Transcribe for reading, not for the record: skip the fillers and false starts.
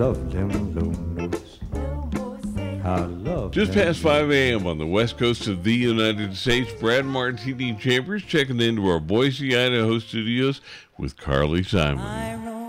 love them low notes. I love Just them. past 5 a.m. on the west coast of the United States, Brad Martini Chambers checking into our Boise, Idaho studios with Carly Simon.